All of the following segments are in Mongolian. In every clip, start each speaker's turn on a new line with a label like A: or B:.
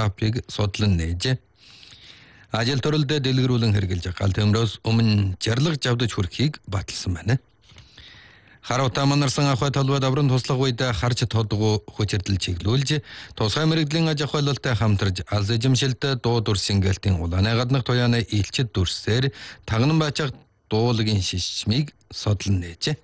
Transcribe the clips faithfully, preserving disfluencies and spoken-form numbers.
A: апыг судлан нээжээ. Ажил төрөлдөө дэлгэрүүлэн хэрэгжилж гал төмрөөс өмнө жарлаг жавдаж хүрэхийг баталсан байна. Харуутаа манарсан ахуй толгойд аврын туслах үед харж тодгоо хүчирдэл чиглүүлж тусгай мэрэгдлийн аж ахуйлалтай хамтарж алс эжимшилтэй дуу дүр сингэлтийн улааны гаднах туяаны илчид дүрсээр тагнан бачаг дуулагын шишмийг содлон нээжээ.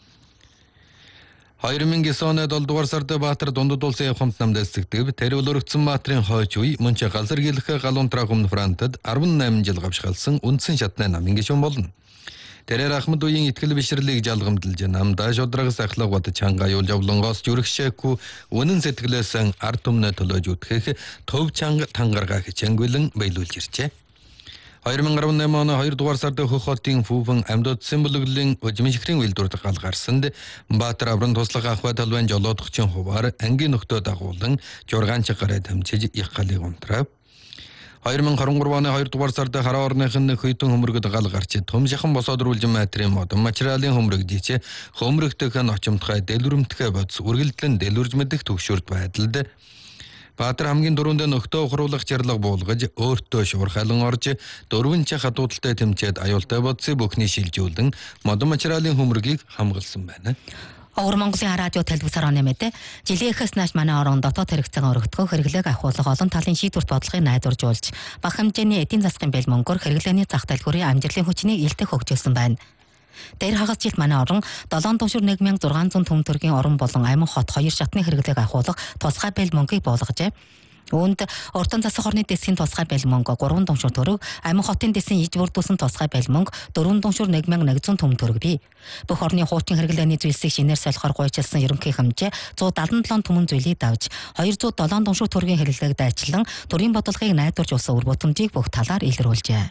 A: хоёр мянга девять оны долдугаар сард Баатар дундад улсын явхамт намд эсэгдэв тэр өлөрөгцөн Баатарын хойч үе мөн ч галзар гилэх галуунтраа өмнө Франтад арван найман жил гавшгалсан үндсэн шатны намын гишүүн болно. Тэрээр Ахмад үеийн итгэл бишрлийг жалгамдалж намдаа шудрагс ахлах бод чанга юул явлонгоос зүрхшээгүй үнэн сэтгэлээсэн ард түмнэ төлөөж үтгэх төв чанга тангаргаа хичээнгүйлэн баялуулж иржээ. хоёр мянга арван найман оны хоёр дугаар сард хөх хотын Фүүфэн амьд символглын өжмөншгрийн үйлдвэрт гал гарсанд Баатар аврын туслах ахуй талбайн жолоодогчийн хуваар ангийн нөхдөө дагуулan жургаанч гараа дамжиж их галыг унтрав. хоёр мянга арван гурван оны хоёр дугаар сард хараа орныхын хөйтөн хөмрөгд гал гарч том шахан босоодруулжин материал модон материалын хөмрөгдийч хөмрөгтөхэн очимтгай дэлгүрэмтгэ бодс үргэлжлэн дэлгүрж мэдэх төвшөрт байдалд Баатар хамгийн дөрөндөө нөхдөө ухруулах жарлаг буулгаж өөртөө шуурхайлан орж дөрвөн чах хадуудалтай тэмцээд аюултай бодсыг бүхний шилжүүлэн модон материалын хөмрөгийг хамгаалсан байна.
B: Өвөр Монголын радио телевизээр онэмэд жилийн эхээс нааш манай орон дотоод хэрэгцээн өргөдгөө хэрэглээг ахиулах олон талын шийдвэрт бодлогыг найдваржуулж бага хэмжээний эдийн засгийн бэл мөнгөөр хэрэглээний зах дэлгүүрийн амжилтын хүчнийг илтгэх хөгжүүлсэн байна. Дээр хагас жилд манай орон долоон дуншуур нэг мянга зургаан зуун төм төгрөгийн орон болон аймаг хот хоёр шатны хэрэглээг ахиулах тусгай бэл мөнгийг болгожээ. Үүнд Уртан засаг орны дэсгийн тусгай бэл мөнгө гурван дуншуур төгрөг, аймаг хотын дэсийн иж бүрдүүлсэн тусгай бэл мөнгө дөрвөн дуншуур нэг мянга нэгдүгээр төм төгрөг бий. Бүх орны хуучин хэрэглээний зүйлсийг шинээр солихоор гуйчилсан ерөнхий хэмжээ зуун дадлан долоо түмэн зүйлийг давж хоёр зуун долоо дуншуур төгрөгийн хэрэглээг дайчлан төрийн бодлогыг найдваржуулсан үр бүтэмжийг бүх талаар илрүүлжээ.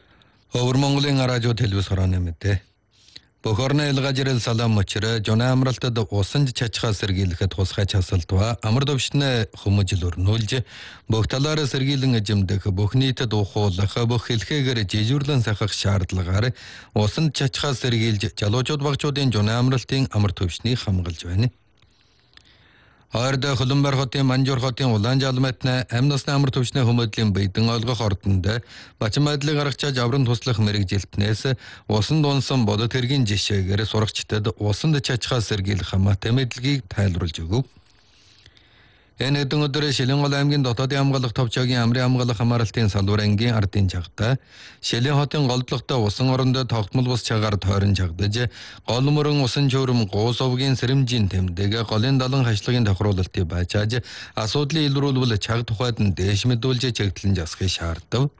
A: Өвөр Монголын радио телевиз хорооны мэдээ. Бүх орны илгаажрал салам мочроо жона амралтад усан чачхаа сэргийлэхэд тусгай часалтва амар төвшнө хүмүүжил өрнүүлж бүх талаараа сэргийлэн эжимдэх бүх нийтэд ухуулах бүх хэлхээгээр жижүүрлэн сахах шаардлагаар усан чачхаа сэргийлж жалуучууд багчуудын жона амралтын амар төвшнийг хамгаалж байна. Ойрдоо Хөлөнбөр хотын Манжуур хотын улаан жалмайтна амь насны амар төвшний хүмүүдлийн бийдэн олгох ордонд бачин байдлыг гаргачааж аврын туслах мэрэгжилтнээс усан дунсан бодот хэргийн жишээгээр сурагчдад усанд чачхаа сэргийлэх хамаатай мэдлэгийг тайлбарлаж өгөв. Энэ хэдэн өдөр Шилэнгол аймгийн дотоодын хамгаалах товчоогийн амрын хамгаалах хамааралтын салбар ангийн ардын чагта Шилэн хотын голдлогтой усан орондоо тогтмол бус чагаар тойрон чагдаж гол мөрөн усан журам гуус овгийн сэрэмжийн тэмдэг голын далан хашлагын тохируулалтыг байчааж асуудлыг илрүүлбэл чаг тухайд нь дээш мэдүүлж чигтлэн засахыг шаардав.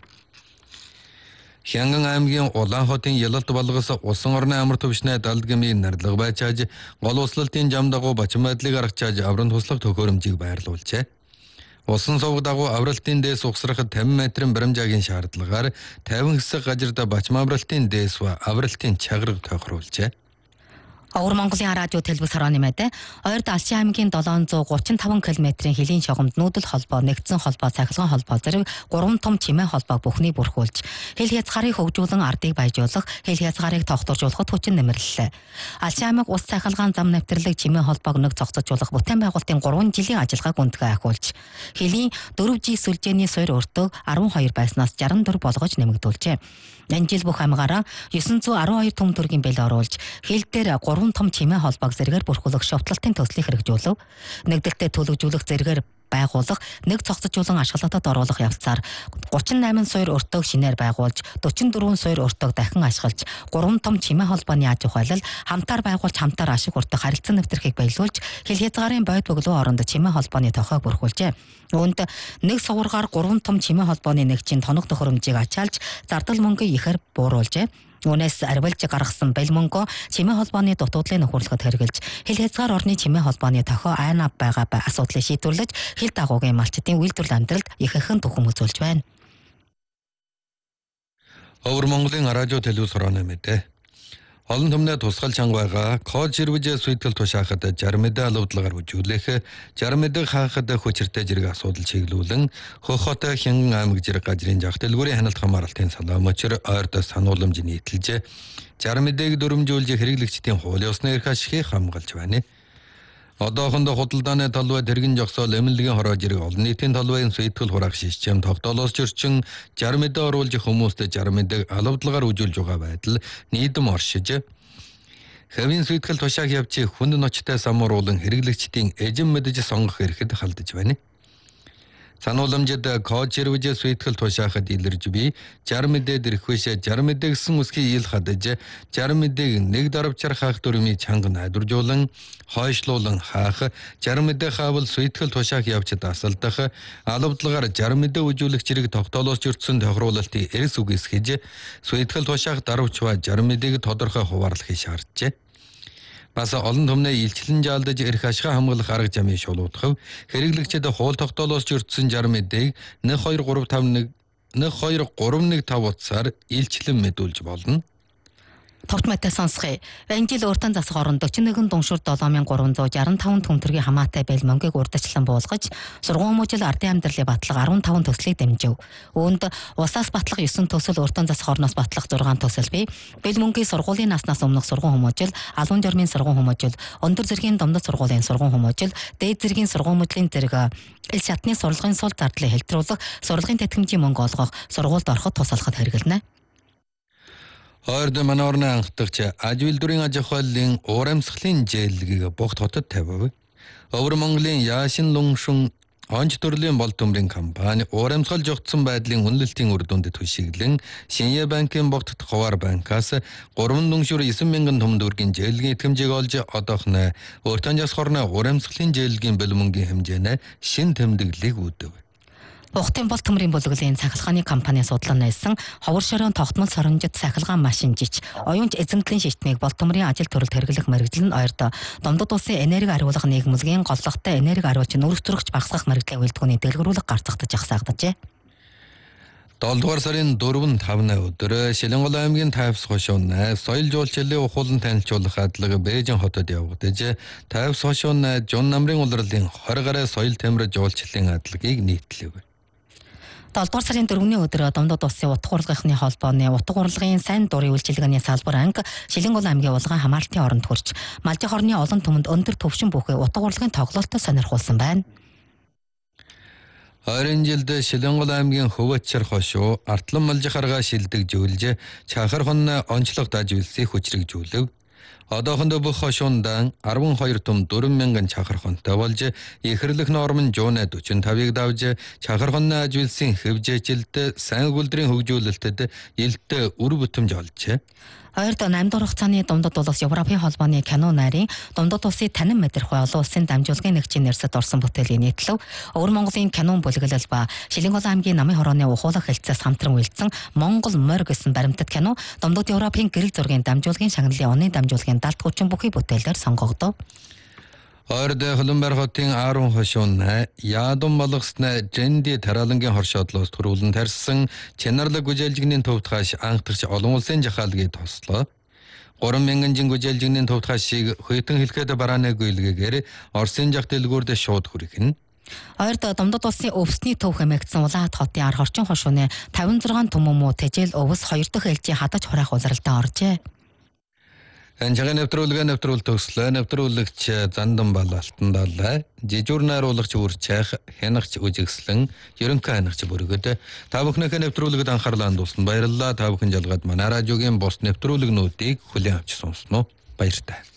A: Хянган аймгийн Улаан хотын Ялалт болгос усан орны амар төвшний далдгмийн нарлаг байчааж гол услалтын жам дагуу бачин байдлыг аргачааж аврын туслах төхөөрөмжийг байрлуулжээ. Усан сувг дагуу авралтын дээс угсрахад тавин метрийн баримжаагийн шаардлагаар тавин хэсэг гажирда бачим авралтын дээс ба авралтын чаграг тохируулжээ.
B: Өвөр Монголын радио телевиз хорооны мэдээ Ойрд Алчин аймгийн долоон зуун гучин таван километрийн хилийн шугамд нүүдэл холбоо, нэгдсэн холбоо, цахилгаан холбоо зэрэг гурван том чимээ холбоог бүхний бүрхүүлж хил хязгаарыг хөгжүүлэн ардыг баяжуулах, хил хязгаарыг тогтворжуулахад хүчин нэмэрлэлээ. Алчин аймаг ус цахилгаан зам нэвтрлэг чимээ холбоог нэг цогцолжуулах бүтээн байгуулалтын гурван жилийн ажиллагааг гүнзгий ахиулж хилийн дөрвөн жи сүлжээний суурь өртөг арван хоёр байснаас жаран дөрв болгож нэмэгдүүлжээ. Энэ жил бүх аймагаараа девять сто twelve төм төгрөгийн бэл оруулж хил дээр гурван том чимээ холбоог зэрэгээр бүрхүүлэх шовтлалтын төслийг хэрэгжүүлв. Нэгдэлтэд төлөвжүүлэх зэрэгээр байгуулах, нэг цогцолжуулан ашиглалтад оруулах явцаар гучин восемь суурь өртөг шинээр байгуулж, forty four суурь өртөг дахин ашиглаж, гурван том чимээ холбооны аж ахуйлал хамтаар байгуулж хамтаар ашиг уртах харилцан нэвтрхийг баялуулж, хил хязгаарын бойд бөглөө оронд чимээ холбооны тохиог бүрхүүлжээ. Үүнд нэг суваргаар гурван том чимээ холбооны нэгжийн тоног төхөөрөмжийг ачаалж, зардал мөнгө ихээр бууруулжээ. Үүнээс арвилж гаргасан бэл мөнгөө чимээ холбооны дутуудлын нөхөрлөхөд хэрэгжилж хил хязгаар орны чимээ холбооны тохио айна байгаа асуудлыг шийдвэрлэж хил дагуугийн малчдын үйлдвэрлэл амьдралд ихэнхэн түхэм үзүүлж байна.
A: Өвөр Монголын радио телевиз хорооны мэдээ. Олон түмнээ тусгал чанга байгаа код ширвэж сүйтгэл тушаахад зарим мэдээ алавдлагаар үжүүлэх, зарим мэдээ хаахад хүчиртэй зэрэг асуудал чиглүүлэн хөх хот Хянган аймаг зэрэг газрын жах дэлгүүрийн ханалт хамааралтын салам мочир ойрд санууламж нийтэлж, зарим мэдээг дүрмжүүлж хэрэглэгчдийн хуулийн ёсны эрх ашигыг хамгаалж байна. Одоохондоо худалдааны талбай тэргэн жогсоол эмнэлгийн хороож ирэх олон нийтийн талбайн сүйтгэл хураах систем тогтоолоос зөрчин жаргал мэдээ оруулж хүмүүстэй жаргал мэдээг алавдлагаар үзүүлж байгаа байдал нийтэм оршиж хэвийн сүйтгэл тушаах явцыг хүнд ночтой самууруулан хэрэглэгчдийн эзэн мэдэж сонгох эрхэд халдаж байна. Санууламжид код жирвэж сүйтгэл тушаахад илэрж би жаргал мэдээд ирэхвэш жаргал мэдээ гэсэн үсгийн ил хадаж жаргал мэдээг нэг даравчаар хаах дүрмийг чанга найдваржуулан хойшлуулан хаах жаргал мэдээ хаавал сүйтгэл тушаах явцад асалдах алавдлагаар жаргал мэдээ үзүүлэх зэрэг тогтоолоос зөрчсөн тохируулалтыг эрс үгүйсгэж сүйтгэл тушаах даравч ба жаргал мэдээг тодорхой хуваарлахыг шаарджээ. Бас олон түмний илчлэн жалдаж эрх ашгаа хамгаалах арга замыг шулуудах, хэрэглэгчид хууль тогтоолоос зөрчсөн жаргал мэдээг нэг хоёр гурав тавь нэг нэг хоёр гурав нэг тав утсаар илчлэн мэдүүлж болно.
B: Тогт мэтэй сонсхий. Энэ жил уртан засах оронд орчим нэгэн дуншуур долоо мянга гурван зуун жирэмдэ таван төмтөргийн хамаатай бэл мөнгийг урдчлан буулгаж, сургууль хүмүүжил ардын амьдралын батлага арван таван төслийг дэмжив. Үүнд усаас батлах есөн төсөл, уртан засах орноос батлах зургаан төсөл бий. Бэл мөнгийн сургуулийн наснаас өмнөх сургууль хүмүүжил, албан журмын сургууль хүмүүжил, өндөр зэргийн домдод сургуулийн сургууль хүмүүжил, дээд зэргийн сургууль хүмүүжлийн зэрэг ил шатны сурлагын сул зардлыг хэлтрүүлэх, сурлагын тэтгэмжийн мөнгө олгох, сургуульд ороход тусалахад хэрэгэлнэ.
A: Ойрд манай орны анхдагч ажил дүрийн аж ахуйлын уурамсгалын жээлгийг богд хотод тавив. Өвөр Монголын Яашин Луншун онц төрлийн бол төмрийн компани уурамсгал жогдсон байдлын үнэлэлтийн үр дүнд түшиглэн Шинье банкын богдод хуваар банкаас гурван дүншүүр эсен мянган том төгрөгийн жээлгийн итгэмжийг олж одоохно өөртөө жас хорны уурамсгалын жээлгийн бэлмөнгийн хэмжээний шин тэмдэглэлийг үүдв.
B: Ухтын бол төмрийн бүлэглэлийн цахилгааны компани судлан найсан ховор шорон тогтмол соронжид цахилгаан машин жиж оюунч эзэмтлийн шийтнийг бол төмрийн ажил төрөлд хэрэглэх мэргэжил нь ойрдоо домдод улсын энерги ариулгах нийгэмлэгийн голлогтой энерги ариулж нүүрс зөрөгч багасгах мэргэжлийн үйлдвэрийн дэлгэрүүлэг гарцгахдаж ахсаагджээ.
A: долдугаар сарын дөрөв тавны өдөр Шилэнгол аймгийн Тайвс хошуун соёл жуулчлалын ухуулан танилцуулах хадлага Бээжин хотод явагдаж Тайвс хошуун Жун намрын улирлын хорь гарай соёл тамир жуулчлалын хадлагыг нийтлэв.
B: долдугаар сарын дөрөвний өдөр домдод улсын утга урлагийнхны холбооны утга урлагийн сайн дурын үйлчилгээний салбар анги Шилэнгол аймгийн улгаан хамаалтын оронд хүрч Малжих орны олон түмэнд өндөр төвшин бүхий утга урлагийн тоглолтод сонирхуулсан байна.
A: Ойрын жилд Шилэнгол аймгийн Хөвөччэр хошуу Артлан Малжих аргаа шилдэгжүүлж Чахар хонь онцлог даж үлсийг хүчрэгжүүлв. Одоохондоо бүх хошуундан арван хоёр том дөрвөн мянган чахар хонтой болж эхэрлэх норм нь жуунэ дөрвөн тавыг давж чахар хоньны аж үйлсийн хэвжээжилд сайн өгүүлбэрийн хөгжүүлэлтэд илтээ үр бүтэмж олжээ.
B: Ойрд наймд урах цааны Домдод улс Европын холбооны кино найрын Домдод улсын танин мэдрэхүй олон улсын дамжуулгын нэгжийн нэрсэд орсон бүтээлийн нийтлэв. Өвөр Монголын кинон бүлэглэл ба Шилэнгол аймгийн намын хорооны ухуулах хэлцээс хамтран үйлдсэн Монгол морь гэсэн баримтат кино Домдод Европын гэрэл зургийн дамжуулгын шагналын оны дамжуулгын далд хүчин бүхий бүтээлээр сонгогдов.
A: Ойрд Хөлбөмбөр хотын Аарон хошуун яадун болгосны Жэнди тараалангийн хоршоодлоос төрүүлэн тарьсан Чанарлаг гүжээлжигний төвд хаш анхдагч олон улсын жахаалгийг тослоо. гурван мянган жин гүжээлжигний төвд хашийг хөйтөн хэлэхэд барааны гүйлгээгээр Оросын жах дэлгүүрд шууд хүргэн.
B: Ойрд Домдод улсын өвсний төв хэмээгдсэн Улаат хотын ар хорчин хошууны тавин зургаан түмүмүү тэжээл өвс хоёр дахь ээлжийн хадаж хураах улиралдаа оржээ.
A: Анчагийн нэвтрүүлгээ нэвтрүүл төгслөө нэвтрүүлэгч Зандан Бал Алтандал жижүүр найруулагч Үрчээх хянагч Үжигслэн ерөнхий хянагч Бүргэд та бүхнийхээ нэвтрүүлэгт анхаарлаа хандуулсан баярлалаа. Та бүхэн жалгаад манай радиогийн бус нэвтрүүлэгнүүдийг хүлээн авч сонсноо баяртай.